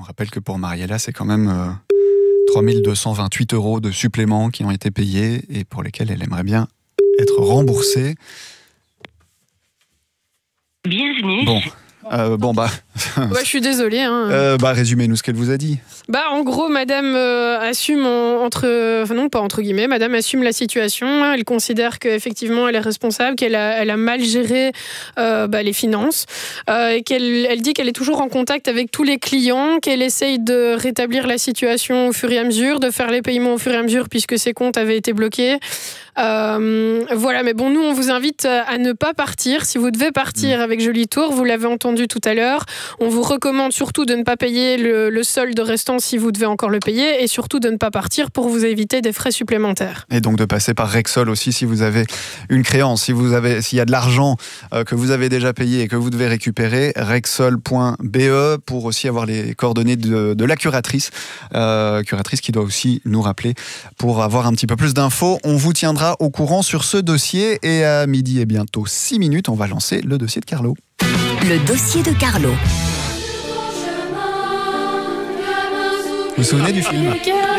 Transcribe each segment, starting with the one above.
On rappelle que pour Mariella, c'est quand même 3228 € de suppléments qui ont été payés et pour lesquels elle aimerait bien être remboursée. Bienvenue. Je suis désolée. Résumez-nous ce qu'elle vous a dit. En gros, madame assume madame assume la situation. Elle considère qu'effectivement, elle est responsable, qu'elle a mal géré les finances, et elle dit qu'elle est toujours en contact avec tous les clients, qu'elle essaye de rétablir la situation au fur et à mesure, de faire les paiements au fur et à mesure puisque ses comptes avaient été bloqués. Mais bon, nous, on vous invite à ne pas partir. Si vous devez partir avec Joli Tour, vous l'avez entendu tout à l'heure, on vous recommande surtout de ne pas payer le solde restant si vous devez encore le payer et surtout de ne pas partir pour vous éviter des frais supplémentaires. Et donc de passer par Rexol aussi si vous avez une créance, s'il y a de l'argent que vous avez déjà payé et que vous devez récupérer, rexol.be pour aussi avoir les coordonnées de la curatrice qui doit aussi nous rappeler pour avoir un petit peu plus d'infos. On vous tiendra au courant sur ce dossier et à midi et bientôt 6 minutes, on va lancer le dossier de Carlo. Le dossier de Carlo. Vous vous souvenez du film ?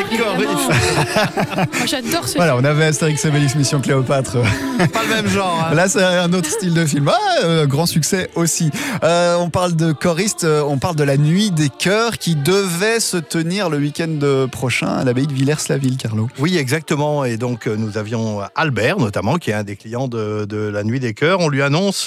J'adore ce Voilà, on avait Astérix et Obélix Mission Cléopâtre. Pas le même genre. Là, c'est un autre style de film. Grand succès aussi. On parle de choristes, on parle de la Nuit des Chœurs qui devait se tenir le week-end prochain à l'abbaye de Villers-la-Ville, Carlo. Oui, exactement. Et donc, nous avions Albert, notamment, qui est un des clients de la Nuit des Chœurs. On lui annonce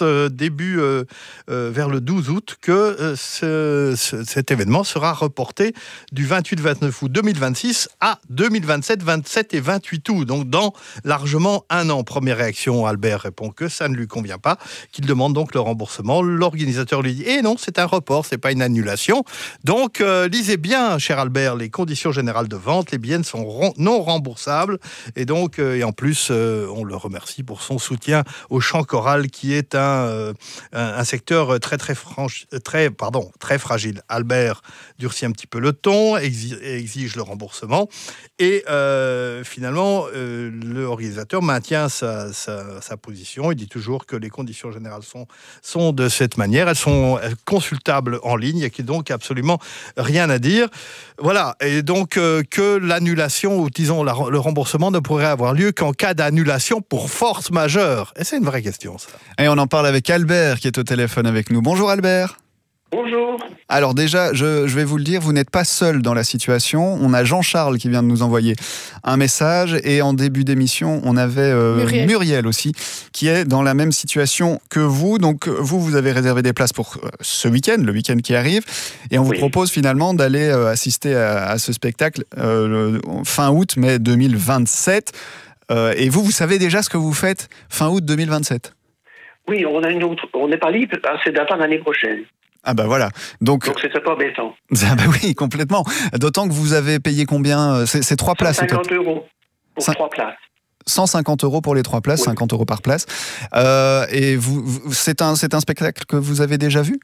vers le 12 août que cet événement sera reporté du 28-29 août 2026 à 2027, 27 et 28 août. Donc, dans largement un an. Première réaction, Albert répond que ça ne lui convient pas, qu'il demande donc le remboursement. L'organisateur lui dit « non, c'est un report, c'est pas une annulation. » Donc, lisez bien, cher Albert, les conditions générales de vente. Les billets sont non remboursables. Et donc, et en plus, on le remercie pour son soutien au chant choral, qui est un secteur très fragile. Albert durcit un petit peu le ton, exige le remboursement. Et finalement, l'organisateur maintient sa position. Il dit toujours que les conditions générales sont de cette manière. Elles sont consultables en ligne. Il n'y a donc absolument rien à dire. Voilà. Et donc, que l'annulation, ou disons le remboursement, ne pourrait avoir lieu qu'en cas d'annulation pour force majeure. Et c'est une vraie question, ça. Et on en parle avec Albert, qui est au téléphone avec nous. Bonjour Albert. Bonjour. Alors déjà, je vais vous le dire, vous n'êtes pas seul dans la situation. On a Jean-Charles qui vient de nous envoyer un message et en début d'émission, on avait Muriel aussi qui est dans la même situation que vous. Donc vous avez réservé des places pour ce week-end, le week-end qui arrive, et on vous propose finalement d'aller assister à ce spectacle fin août, mai 2027. Et vous savez déjà ce que vous faites fin août 2027 ? Oui, on n'est pas libre à ces dates l'année prochaine. Ah bah voilà. Donc c'était pas embêtant. Ah bah oui, complètement. D'autant que vous avez payé combien ? C'est 3 places. 150 € pour 3 places. 150 € pour les 3 places, oui. 50 € par place. Et c'est un spectacle que vous avez déjà vu ?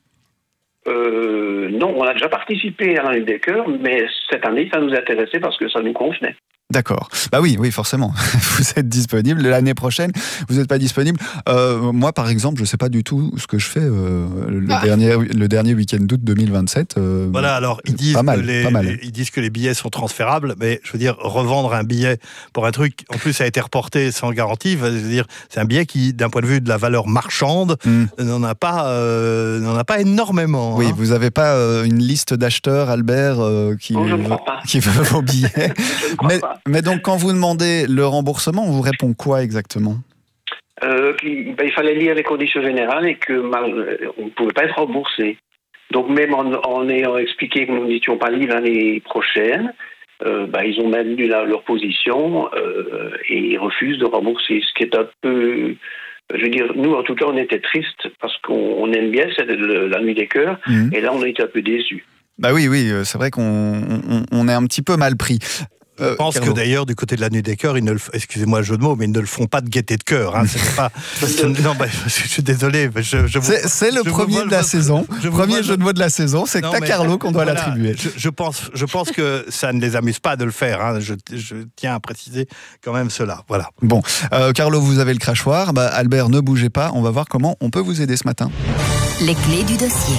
Non, on a déjà participé à la Nuit des Chœurs, mais cette année, ça nous intéressait parce que ça nous convenait. D'accord. Bah oui, forcément. Vous êtes disponible. L'année prochaine, vous n'êtes pas disponible. Moi, par exemple, je ne sais pas du tout ce que je fais le dernier week-end d'août 2027. Voilà, alors ils disent, pas mal. Ils disent que les billets sont transférables, mais je veux dire, revendre un billet pour un truc, en plus, ça a été reporté sans garantie. Je veux dire, c'est un billet qui, d'un point de vue de la valeur marchande, n'en a pas énormément. Oui, vous n'avez pas une liste d'acheteurs, Albert, qui veut vos billets. Mais donc, quand vous demandez le remboursement, on vous répond quoi exactement ? Il fallait lire les conditions générales et qu'on ne pouvait pas être remboursé. Donc, même en ayant expliqué que nous n'étions pas libres l'année prochaine, ils ont maintenu leur position et ils refusent de rembourser. Ce qui est un peu... Je veux dire, nous, en tout cas, on était tristes parce qu'on aime bien la Nuit des Chœurs. Et là, on a été un peu déçus. Bah oui, c'est vrai qu'on est un petit peu mal pris. Je pense que d'ailleurs, du côté de la Nuit des Chœurs, excusez-moi le jeu de mots, mais ils ne le font pas de gaieté de cœur. Hein. Non, je suis désolé. C'est le premier de la saison. Premier jeu de mots de la saison, c'est à Carlo qu'on doit l'attribuer. Je pense que ça ne les amuse pas de le faire. Hein. Je tiens à préciser quand même cela. Voilà. Bon, Carlo, vous avez le crachoir. Albert, ne bougez pas. On va voir comment on peut vous aider ce matin. Les clés du dossier.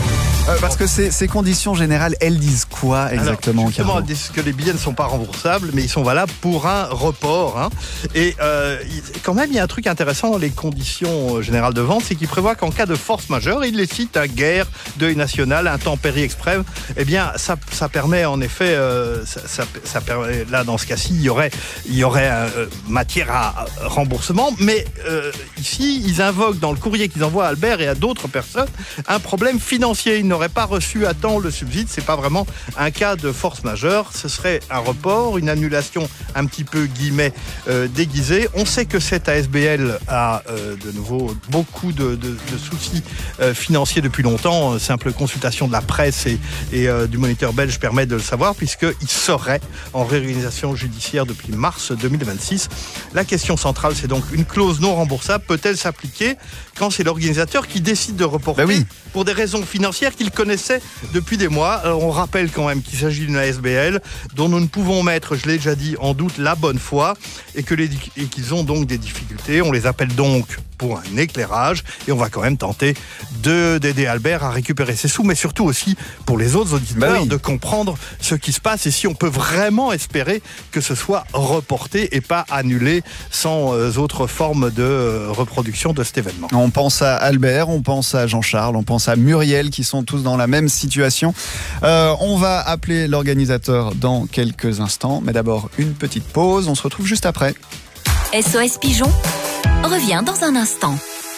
Parce que ces conditions générales, elles disent quoi exactement? Alors, justement, elles disent que les billets ne sont pas remboursables, mais ils sont valables pour un report. Hein. Et quand même, il y a un truc intéressant dans les conditions générales de vente, c'est qu'il prévoit qu'en cas de force majeure, il les cite, guerre, deuil national, intempéries extrêmes, eh bien, ça permet en effet, ça permet, là, dans ce cas-ci, il y aurait matière à remboursement, mais ici, ils invoquent dans le courrier qu'ils envoient à Albert et à d'autres personnes un problème financier. Ils n'auraient pas reçu à temps le subside. C'est pas vraiment un cas de force majeure. Ce serait un report, une annulation un petit peu guillemets déguisée. On sait que cette ASBL a de nouveau beaucoup de soucis financiers depuis longtemps. Simple consultation de la presse et du Moniteur belge permet de le savoir, puisqu'il serait en réorganisation judiciaire depuis mars 2026. La question centrale, c'est donc une clause non remboursable peut-elle s'appliquer quand c'est l'organisateur qui décide de reporter pour des raisons financières qu'il connaissait depuis des mois. Alors on rappelle quand même qu'il s'agit d'une ASBL dont nous ne pouvons mettre, je l'ai déjà dit, en doute la bonne foi et qu'ils ont donc des difficultés. On les appelle donc pour un éclairage et on va quand même tenter d'aider Albert à récupérer ses sous, mais surtout aussi pour les autres auditeurs de comprendre ce qui se passe et si on peut vraiment espérer que ce soit reporté et pas annulé sans autre forme de reproduction de cet événement. On pense à Albert, on pense à Jean-Charles, on pense à Muriel qui sont tous dans la même situation. On va appeler l'organisateur dans quelques instants, mais d'abord une petite pause, on se retrouve juste après. SOS Pigeon revient dans un instant.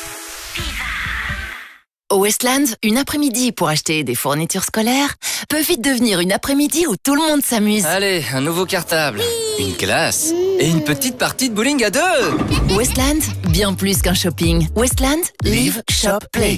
Au Westlands, une après-midi pour acheter des fournitures scolaires peut vite devenir une après-midi où tout le monde s'amuse. Allez, un nouveau cartable, une classe et une petite partie de bowling à deux. Westlands, bien plus qu'un shopping. Westlands, live, shop, play.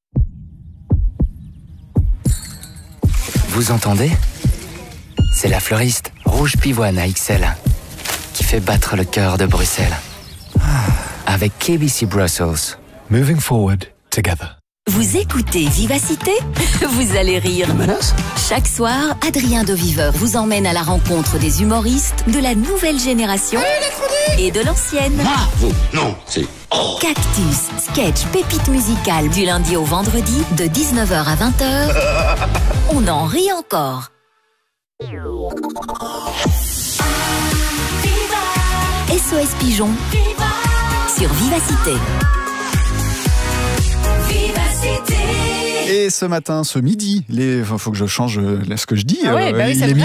Vous entendez? C'est la fleuriste Rouge Pivoine à XL qui fait battre le cœur de Bruxelles. Avec KBC Brussels. Moving forward together. Vous écoutez Vivacité? Vous allez rire. Chaque soir, Adrien Deviveur vous emmène à la rencontre des humoristes de la nouvelle génération et de l'ancienne. Bravo! Non, c'est... Cactus, sketch, pépite musicale du lundi au vendredi de 19h à 20h. On en rit encore. SOS Pigeon sur Vivacité. Et ce matin, ce midi, faut que je change ce que je dis. Ah ouais, bah oui, c'est vrai.